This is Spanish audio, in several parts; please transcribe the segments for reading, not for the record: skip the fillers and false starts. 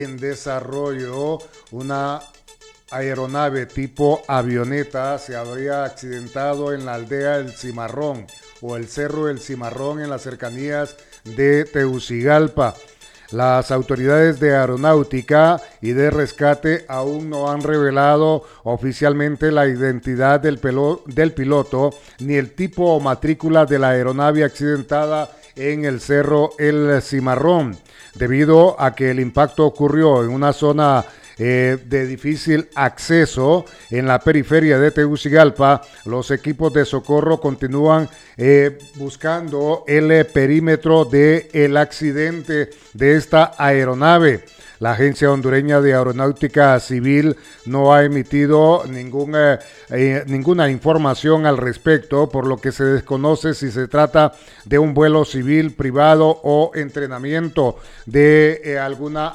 En desarrollo, una aeronave tipo avioneta se habría accidentado en la aldea El Cimarrón o el Cerro El Cimarrón en las cercanías de Tegucigalpa. Las autoridades de aeronáutica y de rescate aún no han revelado oficialmente la identidad del piloto ni el tipo o matrícula de la aeronave accidentada en el Cerro El Cimarrón, debido a que el impacto ocurrió en una zona de difícil acceso en la periferia de Tegucigalpa. Los equipos de socorro continúan buscando el perímetro del accidente de esta aeronave. La Agencia Hondureña de Aeronáutica Civil no ha emitido ninguna información al respecto, por lo que se desconoce si se trata de un vuelo civil, privado o entrenamiento de alguna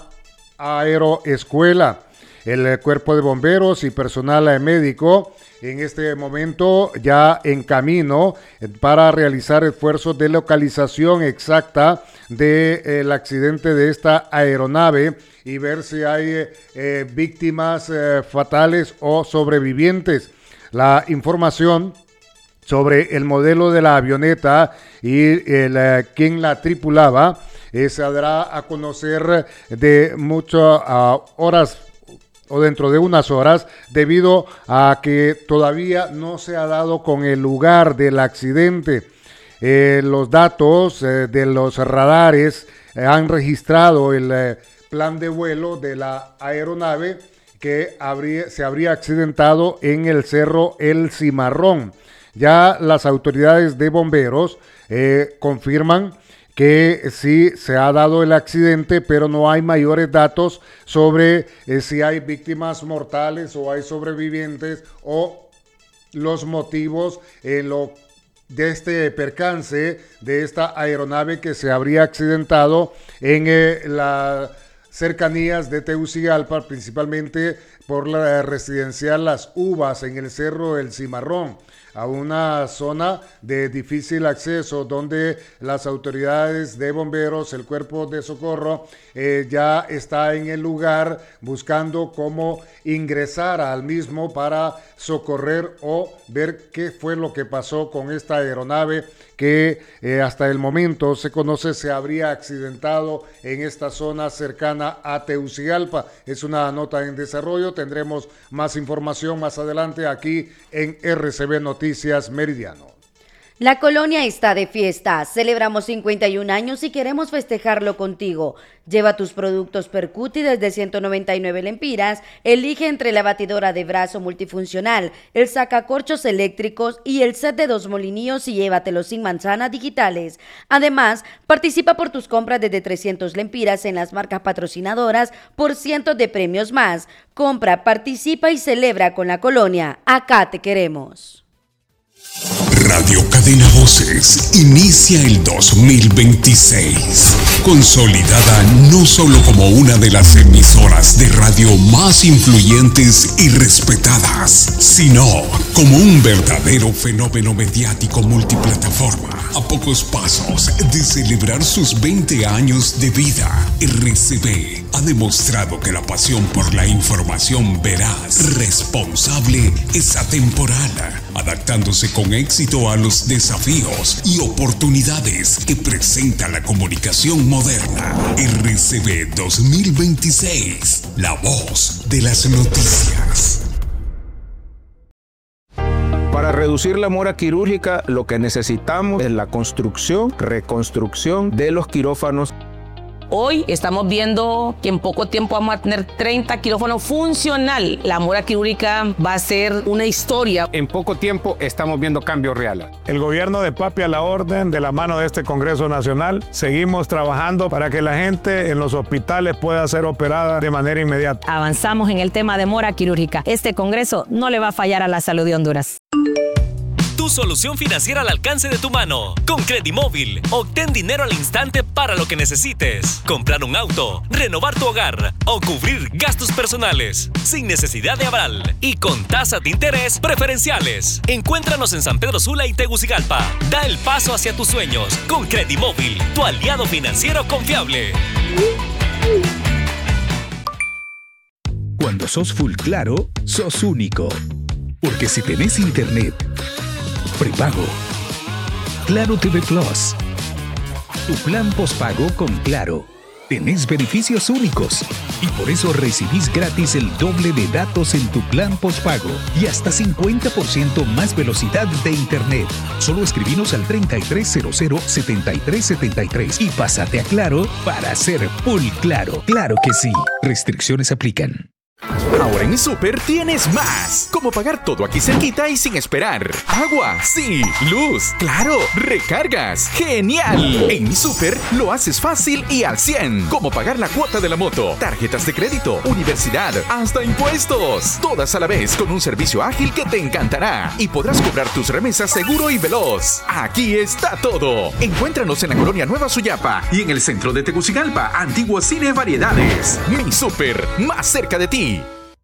aeroescuela. El cuerpo de bomberos y personal médico en este momento ya en camino para realizar esfuerzos de localización exacta del accidente de esta aeronave y ver si hay víctimas fatales o sobrevivientes. La información sobre el modelo de la avioneta y quien la tripulaba se dará a conocer de muchas horas o dentro de unas horas, debido a que todavía no se ha dado con el lugar del accidente. Los datos de los radares han registrado el plan de vuelo de la aeronave que se habría accidentado en el Cerro El Cimarrón. Ya las autoridades de bomberos confirman que sí se ha dado el accidente, pero no hay mayores datos sobre si hay víctimas mortales o hay sobrevivientes o los motivos de este percance de esta aeronave que se habría accidentado en las cercanías de Tegucigalpa, principalmente por la residencial Las Uvas en el Cerro El Cimarrón, a una zona de difícil acceso donde las autoridades de bomberos, el cuerpo de socorro, ya está en el lugar buscando cómo ingresar al mismo para socorrer o ver qué fue lo que pasó con esta aeronave que hasta el momento se conoce se habría accidentado en esta zona cercana a Tegucigalpa. Es una nota en desarrollo, tendremos más información más adelante aquí en RCB Noticias Meridiano. La colonia está de fiesta, celebramos 51 años y queremos festejarlo contigo. Lleva tus productos Percuti desde 199 lempiras, elige entre la batidora de brazo multifuncional, el sacacorchos eléctricos y el set de 2 molinillos y llévatelos sin manzanas digitales. Además, participa por tus compras desde 300 lempiras en las marcas patrocinadoras por cientos de premios más. Compra, participa y celebra con la colonia. Acá te queremos. Radio Cadena Voces inicia el 2026, consolidada no solo como una de las emisoras de radio más influyentes y respetadas, sino como un verdadero fenómeno mediático multiplataforma. A pocos pasos de celebrar sus 20 años de vida, RCB ha demostrado que la pasión por la información veraz, responsable, es atemporal, adaptándose con éxito a los desafíos y oportunidades que presenta la comunicación moderna. RCB 2026, la voz de las noticias. Para reducir la mora quirúrgica, lo que necesitamos es la reconstrucción de los quirófanos. Hoy estamos viendo que en poco tiempo vamos a tener 30 quirófanos funcional. La mora quirúrgica va a ser una historia. En poco tiempo estamos viendo cambios reales. El gobierno de Papi a la orden, de la mano de este Congreso Nacional, seguimos trabajando para que la gente en los hospitales pueda ser operada de manera inmediata. Avanzamos en el tema de mora quirúrgica. Este Congreso no le va a fallar a la salud de Honduras. Tu solución financiera al alcance de tu mano. Con Credimóvil, obtén dinero al instante para lo que necesites. Comprar un auto, renovar tu hogar o cubrir gastos personales. Sin necesidad de aval y con tasas de interés preferenciales. Encuéntranos en San Pedro Sula y Tegucigalpa. Da el paso hacia tus sueños con Credimóvil, tu aliado financiero confiable. Cuando sos full Claro, sos único. Porque si tenés internet, prepago, Claro TV Plus, tu plan postpago con Claro, tenés beneficios únicos y por eso recibís gratis el doble de datos en tu plan postpago y hasta 50% más velocidad de internet. Solo escribinos al 3300-7373 y pásate a Claro para ser full Claro. Claro que sí. Restricciones aplican. Ahora en mi súper tienes más. Como pagar todo aquí cerquita y sin esperar. Agua, sí. Luz, claro. Recargas, genial. En mi súper lo haces fácil y al 100. Como pagar la cuota de la moto, tarjetas de crédito, universidad, hasta impuestos. Todas a la vez con un servicio ágil que te encantará. Y podrás cobrar tus remesas seguro y veloz. Aquí está todo. Encuéntranos en la colonia Nueva Suyapa y en el centro de Tegucigalpa, Antiguo Cine Variedades. Mi súper, más cerca de ti.